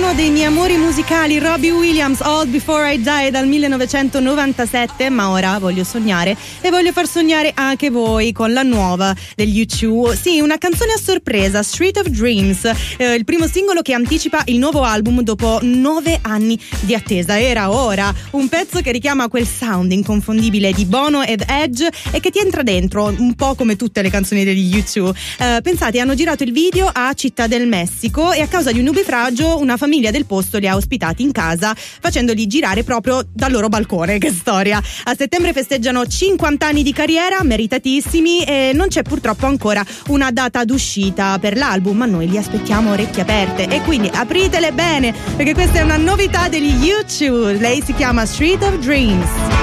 uno dei miei amori musicali, Robbie Williams, All Before I Die dal 1997, ma ora voglio sognare e voglio far sognare anche voi con la nuova degli U2. Sì, una canzone a sorpresa, Street of Dreams, il primo singolo che anticipa il nuovo album dopo 9 anni di attesa. Era ora, un pezzo che richiama quel sound inconfondibile di Bono ed Edge e che ti entra dentro, un po' come tutte le canzoni degli U2. Pensate, hanno girato il video a Città del Messico e a causa di un nubifragio una famiglia del posto li ha ospitati in casa facendoli girare proprio dal loro balcone. Che storia! A settembre festeggiano 50 anni di carriera, meritatissimi, e non c'è purtroppo ancora una data d'uscita per l'album, ma noi li aspettiamo a orecchie aperte e quindi apritele bene perché questa è una novità degli U2. Lei si chiama Street of Dreams.